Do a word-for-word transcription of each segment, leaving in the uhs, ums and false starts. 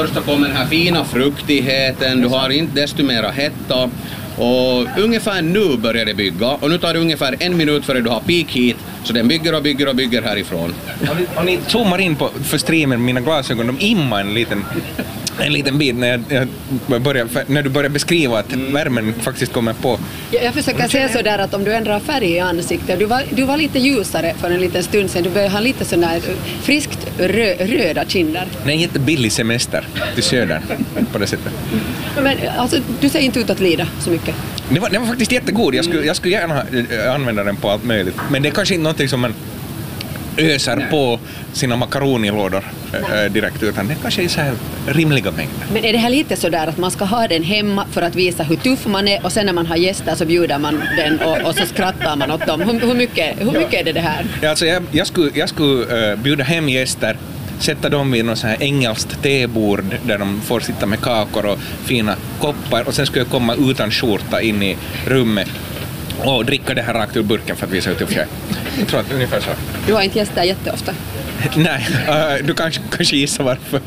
första kommer den här fina fruktigheten, du har inte desto mera hetta. Och ungefär nu börjar det bygga och nu tar det ungefär en minut före du har peak hit, så den bygger och bygger och bygger härifrån. Och ni, och ni zoomar in på för streamen, mina glasögon, de immar en liten en liten bit när, jag, jag börjar, när du börjar beskriva att mm. värmen faktiskt kommer på. Jag, jag försöker säga så där att om du ändrar färg i ansiktet, du var, du var lite ljusare för en liten stund sedan, du börjar ha lite sån där friskt rö, röda kinder. Det är en jättebillig semester till södern på det sättet. Men alltså, du ser inte ut att lida så mycket. Det var, det var faktiskt jättegod, jag skulle, jag skulle gärna använda den på allt möjligt, men det är kanske inte någonting som man ösar Nej. på sina makaronilådor äh, direkt, utan det kanske är så här rimliga mängder. Men är det här lite så där att man ska ha den hemma för att visa hur tuff man är, och sen när man har gäster så bjuder man den och, och så skrattar man åt dem? Hur, hur, mycket, hur mycket är det det här? Ja, alltså jag, jag skulle, jag skulle uh, bjuda hem gäster, sätta dem vid något så här engelskt tebord där de får sitta med kakor och fina koppar, och sen skulle jag komma utan skjorta in i rummet och dricka det här rakt ur burken för att visa hur tuff jag är. Jag tror att ungefär så. Du har inte gäster jätteofta? Nej, uh, du kanske, kanske gissar varför.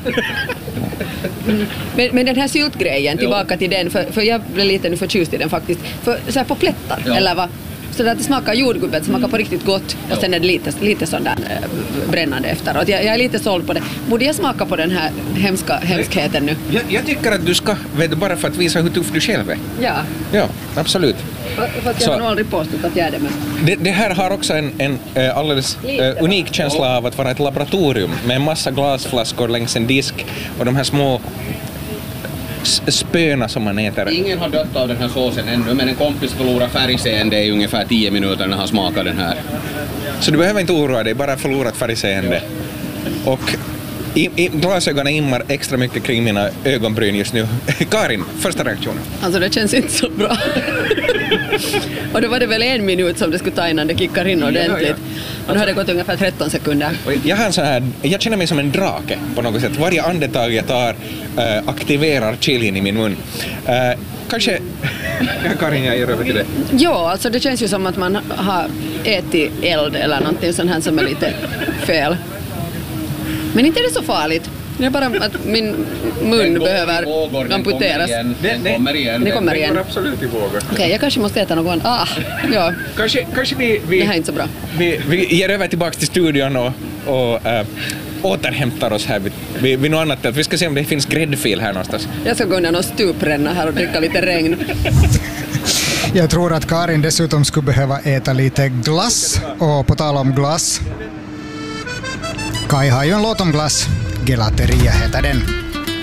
men, men den här syltgrejen, tillbaka till den, för, för jag blev lite nu förtjust i den faktiskt. För så här på plättar, ja. eller vad? Så att det smakar jordgubbet, smakar på riktigt gott, och sen är det lite, lite sån där äh, brännande efteråt. Jag, jag är lite såld på det. Borde jag smaka på den här hemska, hemskheten nu? Jag, jag tycker att du ska, vet du, bara för att visa hur tuff du själv är. Ja. Ja, absolut. För att jag har nog aldrig påstått att jag är det, men... Det, det här har också en, en äh, alldeles äh, unik känsla av att vara ett laboratorium med en massa glasflaskor längs en disk och de här små spöna som man äter. Ingen har dött av den här såsen ännu, men en kompis förlorar färgseende i ungefär tio minuter när han smakar den här. Så du behöver inte oroa dig, bara förlorat färgseende. Och i, i, glasögonen immar extra mycket kring mina ögonbryn just nu. Karin, första reaktionen? Alltså det känns inte så bra. Och då var det väl en minut som det skulle ta innan det kickar in ordentligt. Ja, ja. Och då har det gått ungefär tretton sekunder. Jag, har en sån här, jag känner mig som en drake på något sätt. Varje andetag jag tar äh, aktiverar chilin i min mun. Äh, kanske... Ja, Karin, jag ger över till det. Ja, alltså det känns ju som att man har ätit eld eller någonting sånt här som är lite fel. Men inte är det så farligt. Det är bara att min mun behöver vågor, amputeras. Den, den kommer igen. Den kommer igen. Den går absolut i vågor. Okej, okay, jag kanske måste äta någon. Ah, ja. Kanske, kanske vi, vi... Det här är inte så bra. Vi, vi ger över tillbaka till studion och, och äh, återhämtar oss här vid, vid, vid något annat. Vi ska se om det finns gräddfil här någonstans. Jag ska gå under någon stupränna här och dricka lite regn. Jag tror att Karin dessutom skulle behöva äta lite glass. Och på tal om glass, Kai har ju en låt om glass. Gelateria heter den.